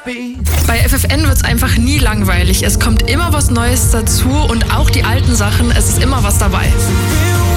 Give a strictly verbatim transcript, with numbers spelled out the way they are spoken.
Bei F F N wird es einfach nie langweilig. Es kommt immer was Neues dazu und auch die alten Sachen, es ist immer was dabei.